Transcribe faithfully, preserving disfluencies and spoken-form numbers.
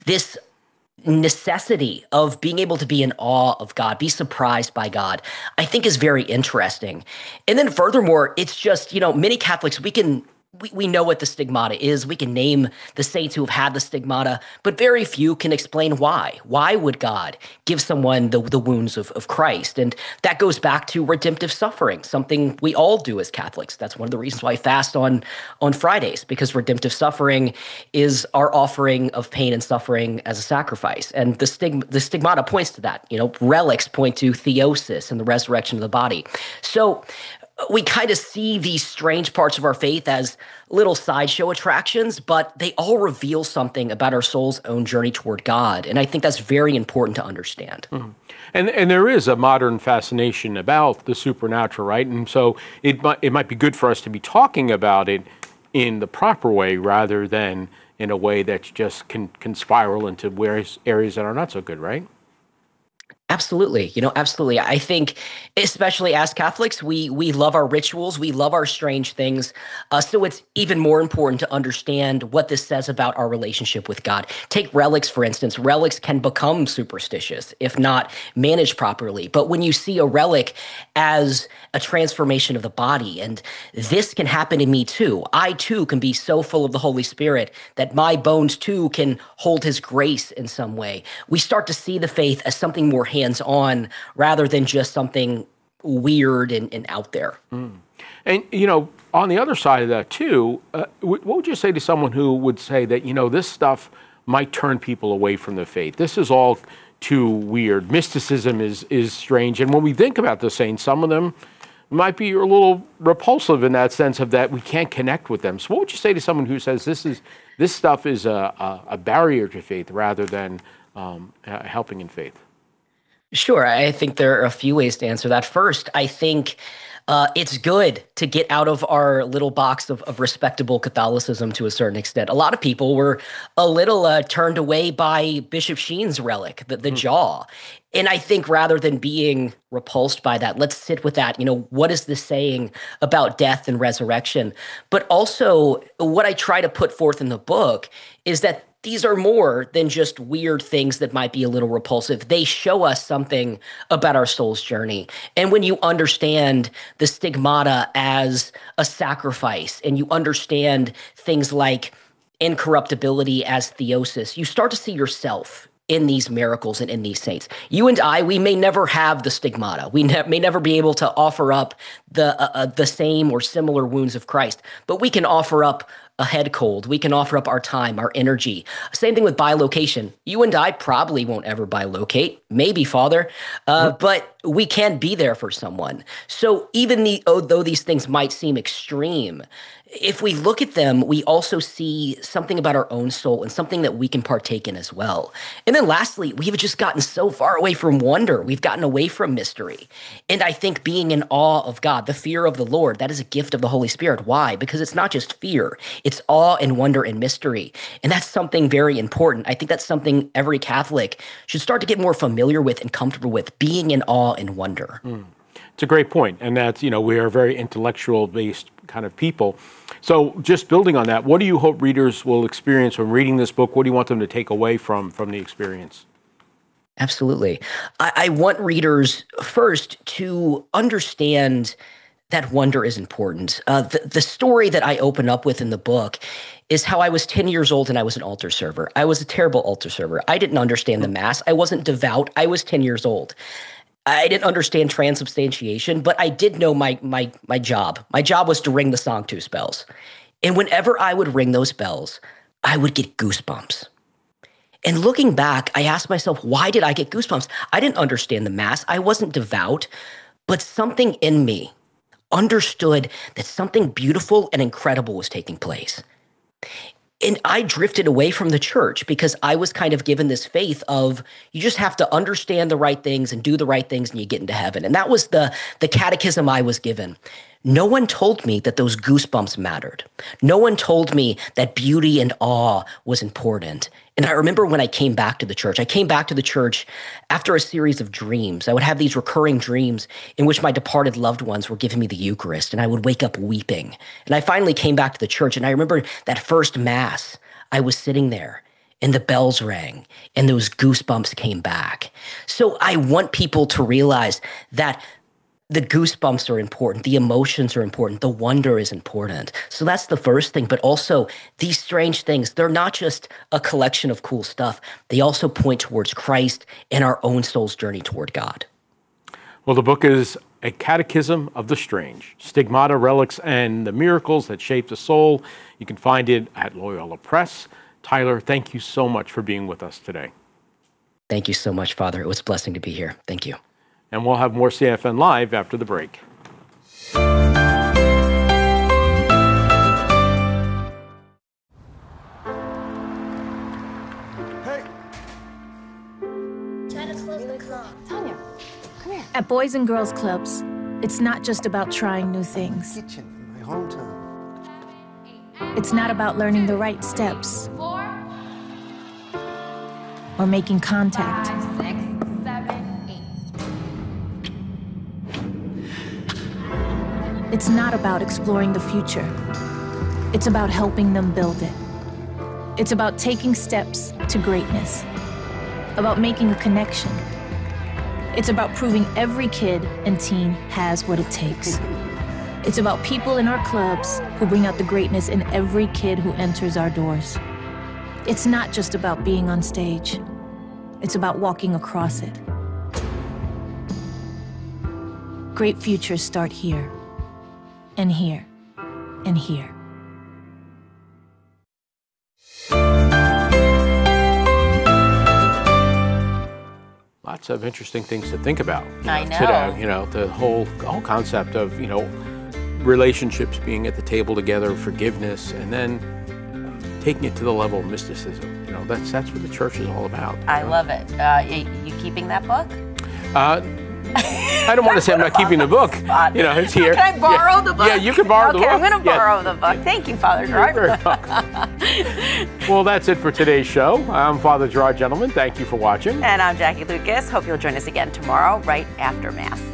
this necessity of being able to be in awe of God, be surprised by God, I think is very interesting. And then furthermore, it's just, you know, many Catholics, we can we, we know what the stigmata is. We can name the saints who have had the stigmata, but very few can explain why. Why would God give someone the, the wounds of, of Christ? And that goes back to redemptive suffering, something we all do as Catholics. That's one of the reasons why I fast on, on Fridays, because redemptive suffering is our offering of pain and suffering as a sacrifice. And the, stig- the stigmata points to that. You know, relics point to theosis and the resurrection of the body. So we kind of see these strange parts of our faith as little sideshow attractions, but they all reveal something about our soul's own journey toward God. And I think that's very important to understand. Mm-hmm. And and there is a modern fascination about the supernatural, right? And so it might, it might be good for us to be talking about it in the proper way rather than in a way that just can, can spiral into various areas that are not so good, right? Absolutely. You know, absolutely. I think, especially as Catholics, we we love our rituals. We love our strange things. Uh, so it's even more important to understand what this says about our relationship with God. Take relics, for instance. Relics can become superstitious if not managed properly. But when you see a relic as a transformation of the body, and this can happen in me too. I too can be so full of the Holy Spirit that my bones too can hold his grace in some way. We start to see the faith as something more hands-on rather than just something weird and, and out there. Mm. And, you know, on the other side of that too, uh, what would you say to someone who would say that, you know, this stuff might turn people away from the faith? This is all too weird. Mysticism is is strange. And when we think about the saints, some of them might be a little repulsive in that sense of that we can't connect with them. So what would you say to someone who says this is this stuff is a, a, a barrier to faith rather than um, uh, helping in faith? Sure. I think there are a few ways to answer that. First, I think uh, it's good to get out of our little box of, of respectable Catholicism to a certain extent. A lot of people were a little uh, turned away by Bishop Sheen's relic, the, the mm. jaw. And I think rather than being repulsed by that, let's sit with that. You know, what is this saying about death and resurrection? But also what I try to put forth in the book is that these are more than just weird things that might be a little repulsive. They show us something about our soul's journey. And when you understand the stigmata as a sacrifice, and you understand things like incorruptibility as theosis, you start to see yourself in these miracles and in these saints. You and I, we may never have the stigmata. We ne- may never be able to offer up the uh, uh, the same or similar wounds of Christ, but we can offer up a head cold. We can offer up our time, our energy. Same thing with bilocation. You and I probably won't ever bilocate, maybe Father, uh, mm-hmm. but we can be there for someone. So even the, though these things might seem extreme, if we look at them, we also see something about our own soul and something that we can partake in as well. And then lastly, we've just gotten so far away from wonder. We've gotten away from mystery. And I think being in awe of God, the fear of the Lord, that is a gift of the Holy Spirit. Why? Because it's not just fear. It's awe and wonder and mystery. And that's something very important. I think that's something every Catholic should start to get more familiar with and comfortable with, being in awe and wonder. Mm. It's a great point. And that's, you know, we are very intellectual-based kind of people. So just building on that, what do you hope readers will experience when reading this book? What do you want them to take away from, from the experience? Absolutely. I, I want readers first to understand that wonder is important. Uh, the, the story that I open up with in the book is how I was ten years old and I was an altar server. I was a terrible altar server. I didn't understand the Mass. I wasn't devout. I was ten years old. I didn't understand transubstantiation, but I did know my my my job. My job was to ring the Sanctus bells. And whenever I would ring those bells, I would get goosebumps. And looking back, I asked myself, why did I get goosebumps? I didn't understand the Mass. I wasn't devout, but something in me understood that something beautiful and incredible was taking place. And I drifted away from the church because I was kind of given this faith of you just have to understand the right things and do the right things and you get into heaven. And that was the, the catechism I was given. No one told me that those goosebumps mattered. No one told me that beauty and awe was important. And I remember when I came back to the church, I came back to the church after a series of dreams. I would have these recurring dreams in which my departed loved ones were giving me the Eucharist, and I would wake up weeping. And I finally came back to the church, and I remember that first Mass, I was sitting there, and the bells rang and those goosebumps came back. So I want people to realize that the goosebumps are important. The emotions are important. The wonder is important. So that's the first thing. But also these strange things, they're not just a collection of cool stuff. They also point towards Christ and our own soul's journey toward God. Well, the book is A Catechism of the Strange, Stigmata, Relics, and the Miracles That Shape the Soul. You can find it at Loyola Press. Tyler, thank you so much for being with us today. Thank you so much, Father. It was a blessing to be here. Thank you. And we'll have more C F N Live after the break. Hey! Try to close the club. Tanya, come here. At Boys and Girls Clubs, it's not just about trying new things. Kitchen in my hometown. It's not about learning the right steps or making contact. Five, six, seven, eight. It's not about exploring the future. It's about helping them build it. It's about taking steps to greatness, about making a connection. It's about proving every kid and teen has what it takes. It's about people in our clubs who bring out the greatness in every kid who enters our doors. It's not just about being on stage. It's about walking across it. Great futures start here, and here, and here. Lots of interesting things to think about. You know, I know. Today, you know, the whole whole concept of, you know, relationships being at the table together, forgiveness, and then taking it to the level of mysticism. You know, that's that's what the church is all about. I you know? love it. Uh, you, you keeping that book? Uh, I don't want to say I'm not keeping the book. You know, it's here. Can I borrow yeah. the book? Yeah, you can borrow okay, the book. Okay, I'm going to Yeah. borrow the book. Thank you, Father You're Gerard. very welcome. Well, that's it for today's show. I'm Father Gerard Gentleman. Thank you for watching. And I'm Jackie Lucas. Hope you'll join us again tomorrow, right after Mass.